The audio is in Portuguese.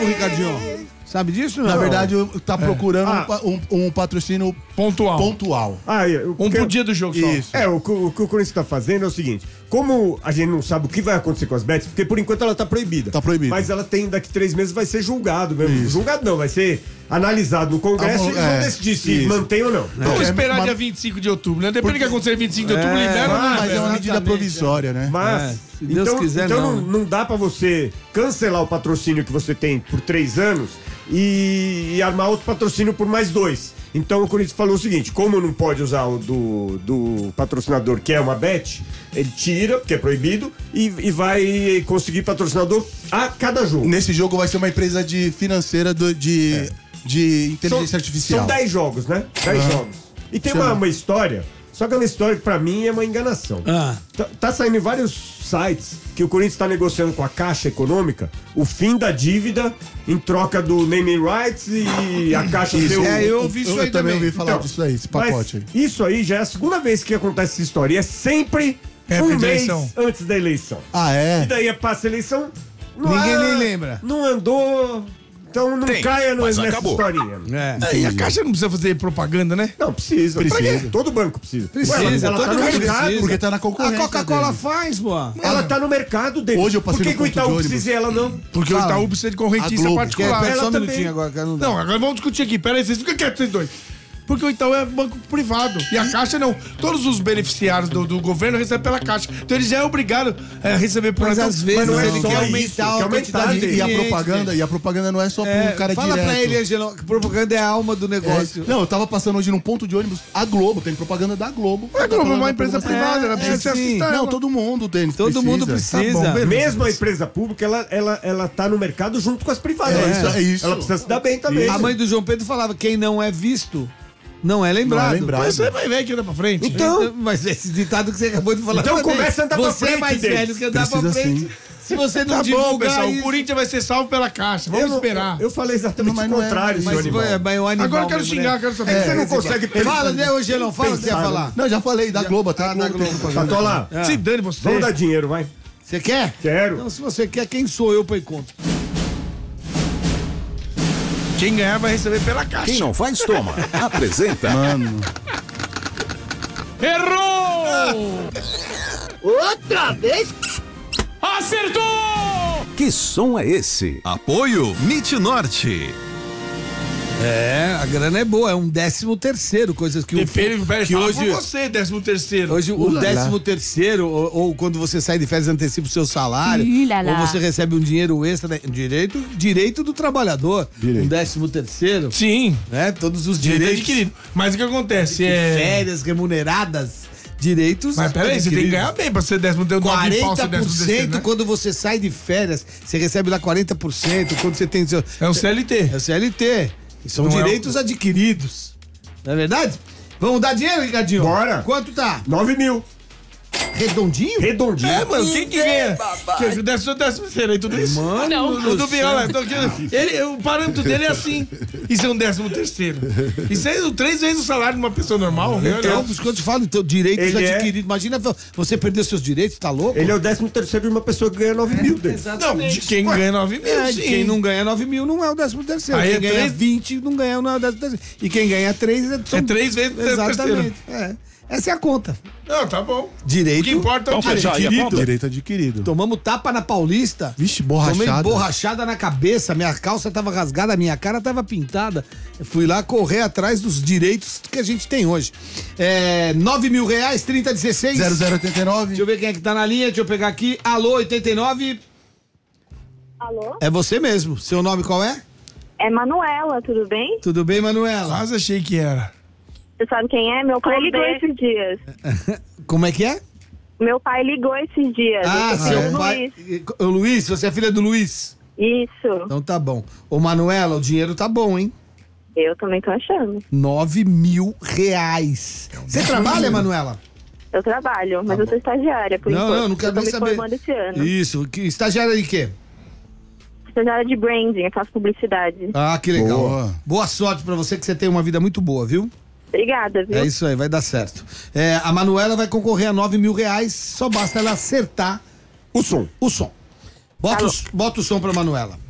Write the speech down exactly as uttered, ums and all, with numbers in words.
jogo, Ricardinho? Sabe disso, não? Na verdade, tá procurando Ah. um, um- um patrocínio Pontual. pontual. Ah, é, o Um que- por dia do jogo só. Isso. É, o, que o que o Corinthians tá fazendo é o seguinte: como a gente não sabe o que vai acontecer com as bets, porque por enquanto ela tá proibida. Tá proibida. Mas ela tem, daqui três meses vai ser julgado mesmo. Julgado não, vai ser analisado no Congresso Ah, e eles vão é, decidir se isso. mantém ou não. Vamos É, esperar mas- dia vinte e cinco de outubro, né? Depende do que acontecer vinte e cinco de outubro, libera ou não Mas é libera. uma medida provisória, né? Mas, É, se Deus então, quiser, então não, não, né? não dá pra você cancelar o patrocínio que você tem por três anos e, e armar outro patrocínio por mais dois. Então o Corinthians falou o seguinte: como não pode usar o do, do patrocinador, que é uma bet, ele tira, porque é proibido, e, e vai conseguir patrocinador a cada jogo. Nesse jogo vai ser uma empresa de financeira do- de, de inteligência artificial. São dez jogos, né? dez jogos. E tem uma, Chama. uma história, só que é uma história que pra mim é uma enganação. Ah. Tá, tá saindo em vários sites que o Corinthians tá negociando com a Caixa Econômica o fim da dívida em troca do naming rights e a Caixa Isso. ser o... É, eu ouvi isso Eu aí também também. ouvi falar Então, disso aí, esse mas pacote aí. isso aí já é a segunda vez que acontece essa história. E é sempre Época um de mês eleição. antes da eleição. Ah, é? E daí passa a eleição... não Ninguém há- nem lembra. Não andou... Então não Tem, caia no, mas nessa acabou. historinha. É. É, e a Caixa não precisa fazer propaganda, né? Não, precisa. Precisa. Pra quê? Todo banco precisa. Precisa, Ué, ela, ela todo tá no mundo mercado. precisa. Porque tá na A concorrência. Coca-Cola dele. faz, pô. Ela tá no mercado dele. Hoje eu passei Por que, no que o ponto de Itaú ônibus. precisa e ela não? Porque Fala. o Itaú precisa de A correntista Globo, Quer, particular. pera só ela um também. minutinho agora, que eu não dá. Não, agora vamos discutir aqui. Pera aí, vocês ficam quietos, vocês dois. Porque o Itaú é banco privado. E a Caixa não. Todos os beneficiários do, do governo recebem pela Caixa. Então eles já é obrigado a receber por Mas então, às vezes não é ele só quer isso, aumentar quer a aumentar quantidade de dele. E a clientes, propaganda, né? e a propaganda não é só É, pro cara fala direto. pra ele, Angelão, que propaganda é a alma do É, negócio. não, eu tava passando hoje num ponto de ônibus, a Globo, tem propaganda da Globo. A Globo é uma Tá empresa falando privada, pra ela você. precisa é, ser sim. assistida. Não, todo mundo tem. Todo mundo precisa. Tá bom, beleza. Mesmo a empresa pública, ela, ela, ela tá no mercado junto com as privadas. É, isso, é isso. Ela precisa se dar bem também. A mãe do João Pedro falava, quem não é visto, não é lembrado. Não é lembrado. Mas você vai ver que anda pra frente. Então, Mas esse ditado que você acabou de falar. Então também, começa a andar pra Você é frente mais deles. velho que andar pra Precisa frente. sim. Se você não Tá bom, divulgar pessoal. isso... O Corinthians vai ser salvo pela Caixa. eu, Vamos não- esperar. eu falei exatamente Mas o não é- contrário, Mas, seu animal. foi- mas é um animal Agora eu quero mesmo, xingar, né? quero saber. É, Você não esse- consegue... Fala, né, Angelão? Fala o que você ia Pensar, falar. Não, já falei, da Globo, até a da Globo. tem Globo. propaganda. Patola, É. Se dane você. vamos dar dinheiro, vai. Você quer? Quero. Então, se você quer, quem sou eu pra ir contra? Quem ganhar vai receber pela Caixa. Quem não faz, toma. Apresenta. Mano, Errou! Outra vez? Acertou! Que som é esse? Apoio Nit Norte. É, a grana é boa, é um décimo terceiro, coisas que, Depende, o, vai que falar hoje, por você, décimo terceiro. hoje o Ulala. décimo terceiro, ou, ou quando você sai de férias antecipa o seu salário, Ulala. ou você recebe um dinheiro extra, né? direito, direito do trabalhador, Direito. um décimo terceiro, Sim, né? Todos os direito direitos, adquirido. Mas o que acontece é... férias remuneradas, direitos Mas peraí, você tem que ganhar bem pra ser décimo terceiro. quarenta por cento quando você sai de férias, você recebe lá quarenta por cento, quando você tem seu... É o C L T. É o C L T. E são Não é direitos adquiridos. Não é verdade? Vamos dar dinheiro, Ricardinho? Bora. Quanto tá? nove mil. Redondinho? Redondinho. É, mano, quem que ganha? Que décimo décimo terceiro aí, tudo isso? Mano não, do não céu. olha, tô aqui, ele, o parâmetro dele é assim. Isso é um décimo terceiro. Isso é três vezes o salário de uma pessoa normal. Então, por isso que eu te falo, então, direitos Ele é- adquiridos. Imagina você perder seus direitos, tá louco? Ele é o décimo terceiro de uma pessoa que ganha nove mil dele. Não, de quem ganha nove mil, É, sim. quem não ganha nove mil não é o décimo terceiro. Aí Quem é ganha três- vinte não ganha não é o décimo terceiro. E quem ganha três é, são- É três vezes o décimo Exatamente. É. Essa é a conta. Não, tá bom. Direito. O que importa é o Vamos fechar aí a direito. conta? direito adquirido. Tomamos tapa na Paulista. Vixe, Tomei borrachada. borrachada na cabeça, minha calça tava rasgada, minha cara tava pintada. Eu fui lá correr atrás dos direitos que a gente tem hoje. É, nove mil reais, trinta dezesseis. zero zero oitenta e nove. Deixa eu ver quem é que tá na linha, deixa eu pegar aqui. Alô, oitenta e nove. Alô? É você mesmo. Seu nome qual é? É Manuela, tudo bem? Tudo bem, Manuela? Quase achei que era. Você sabe quem é? Meu pai ligou esses dias. Como é que é? Meu pai ligou esses dias. Ah, Eu sou seu o pai. Luiz. O Luiz, você é filha do Luiz? Isso. Então tá bom. Ô, Manuela, o dinheiro tá bom, hein? Eu também tô achando. Nove mil reais. Você trabalha, Manuela? Eu trabalho, mas eu sou estagiária, por Tá Não, enquanto. não, não quero eu tô nem me saber. formando esse ano. Isso. Que, estagiária de quê? Estagiária de branding, eu faço publicidade. Ah, que legal. Boa. Boa sorte pra você, que você tem uma vida muito boa, viu? Obrigada, viu? É isso aí, vai dar certo. É, a Manuela vai concorrer a nove mil reais, só basta ela acertar O som. o som. Bota, Alô. o, bota o som pra Manuela.